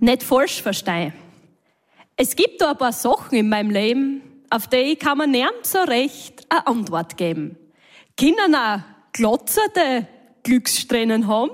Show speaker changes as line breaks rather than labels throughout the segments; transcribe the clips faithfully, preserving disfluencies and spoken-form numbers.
Nicht falsch verstehen. Es gibt da ein paar Sachen in meinem Leben, auf die kann man nicht so recht eine Antwort geben. Können auch glotzende Glückssträhnen haben?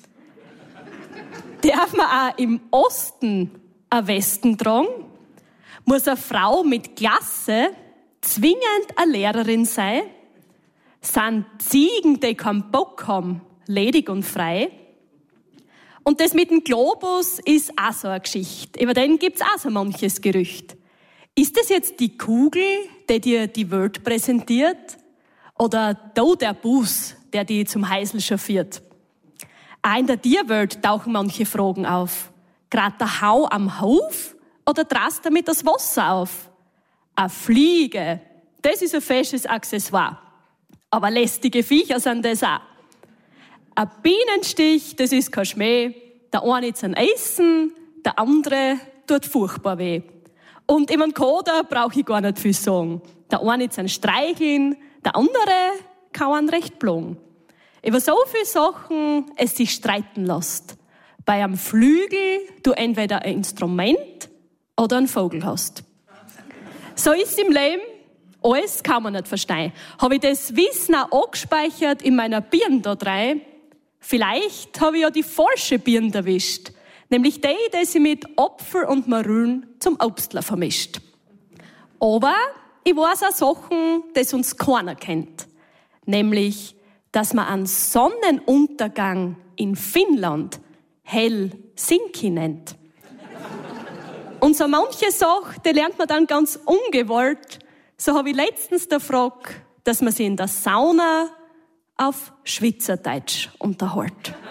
Darf man auch im Osten einen Westen tragen? Muss eine Frau mit Klasse zwingend eine Lehrerin sein? Sind Ziegen, die keinen Bock haben, ledig und frei? Und das mit dem Globus ist auch so eine Geschichte. Über den gibt's auch so manches Gerücht. Ist das jetzt die Kugel, die dir die Welt präsentiert? Oder da der Bus, der die zum Heisel chauffiert? Auch in der Tierwelt tauchen manche Fragen auf. Gerade der Hau am Hof oder drast damit das Wasser auf? Eine Fliege, das ist ein fesches Accessoire. Aber lästige Viecher sind das auch. Ein Bienenstich, das ist kein Schmäh. Der eine zum Essen, der andere tut furchtbar weh. Und im Koda brauche ich gar nicht viel sagen. Der eine zum Streicheln, der andere kann einen recht blogen. Über so viele Sachen es sich streiten lässt. Bei einem Flügel du entweder ein Instrument oder einen Vogel hast. So ist es im Leben. Alles kann man nicht verstehen. Habe ich das Wissen auch angespeichert in meiner Birne da drei? Vielleicht habe ich ja die falsche Birne erwischt. Nämlich die, die sie mit Apfel und Marillen zum Obstler vermischt. Aber ich weiß auch Sachen, die uns keiner kennt. Nämlich, dass man einen Sonnenuntergang in Finnland Helsinki nennt. Und so manche Sache, die lernt man dann ganz ungewollt. So habe ich letztens der Frage, dass man sich in der Sauna auf Schweizerdeutsch unterhält.